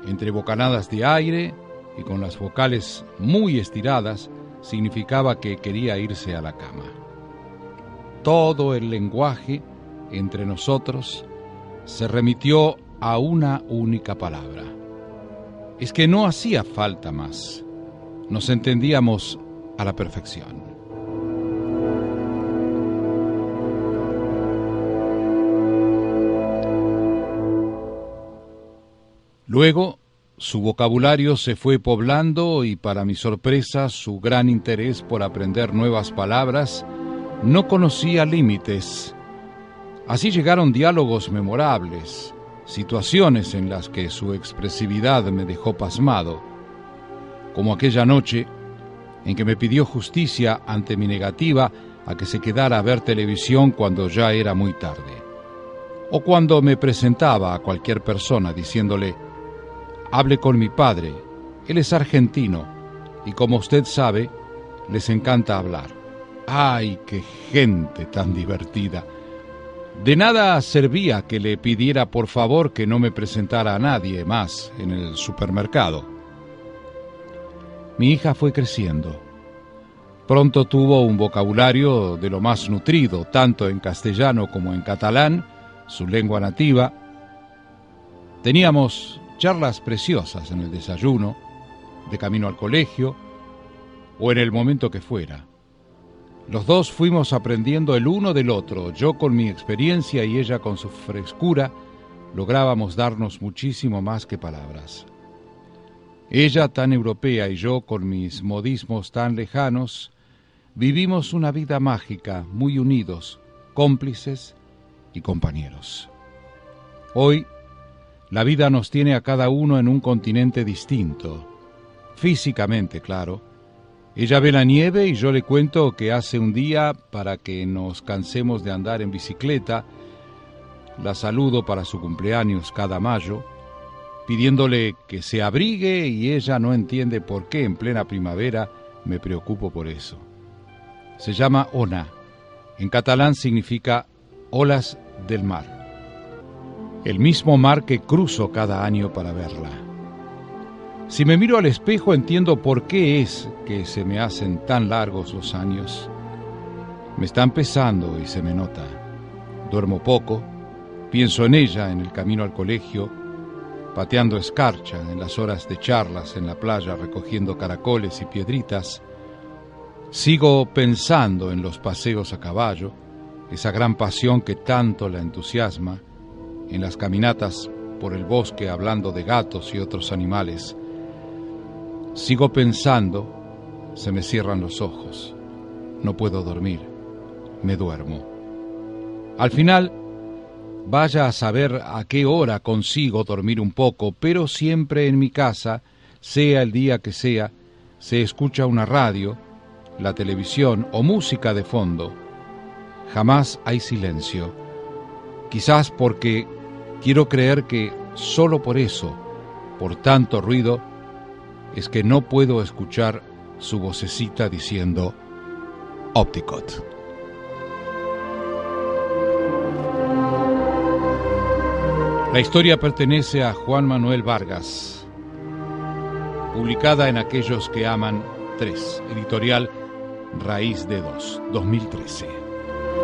entre bocanadas de aire y con las vocales muy estiradas, significaba que quería irse a la cama. Todo el lenguaje entre nosotros se remitió a una única palabra. Es que no hacía falta más. Nos entendíamos a la perfección. Luego, su vocabulario se fue poblando y, para mi sorpresa, su gran interés por aprender nuevas palabras no conocía límites. Así llegaron diálogos memorables, situaciones en las que su expresividad me dejó pasmado, como aquella noche en que me pidió justicia ante mi negativa a que se quedara a ver televisión cuando ya era muy tarde, o cuando me presentaba a cualquier persona diciéndole: hable con mi padre, él es argentino, y como usted sabe, les encanta hablar. ¡Ay, qué gente tan divertida! De nada servía que le pidiera por favor que no me presentara a nadie más en el supermercado. Mi hija fue creciendo. Pronto tuvo un vocabulario de lo más nutrido, tanto en castellano como en catalán, su lengua nativa. Teníamos charlas preciosas en el desayuno, de camino al colegio o en el momento que fuera. Los dos fuimos aprendiendo el uno del otro, yo con mi experiencia y ella con su frescura. Lográbamos darnos muchísimo más que palabras. Ella tan europea y yo con mis modismos tan lejanos, vivimos una vida mágica, muy unidos, cómplices y compañeros. Hoy, la vida nos tiene a cada uno en un continente distinto. Físicamente, claro. Ella ve la nieve y yo le cuento que hace un día para que nos cansemos de andar en bicicleta. La saludo para su cumpleaños cada mayo, pidiéndole que se abrigue, y ella no entiende por qué en plena primavera me preocupo por eso. Se llama Ona. En catalán significa olas del mar. El mismo mar que cruzo cada año para verla. Si me miro al espejo entiendo por qué es que se me hacen tan largos los años. Me están pesando y se me nota. Duermo poco, pienso en ella en el camino al colegio, pateando escarcha en las horas de charlas en la playa recogiendo caracoles y piedritas. Sigo pensando en los paseos a caballo, esa gran pasión que tanto la entusiasma, en las caminatas por el bosque hablando de gatos y otros animales. Sigo pensando, se me cierran los ojos, no puedo dormir, me duermo. Al final, vaya a saber a qué hora consigo dormir un poco, pero siempre en mi casa, sea el día que sea, se escucha una radio, la televisión o música de fondo. Jamás hay silencio. Quizás porque quiero creer que solo por eso, por tanto ruido, es que no puedo escuchar su vocecita diciendo Opticot. La historia pertenece a Juan Manuel Vargas, publicada en Aquellos que Aman 3, editorial Raíz de 2, 2013.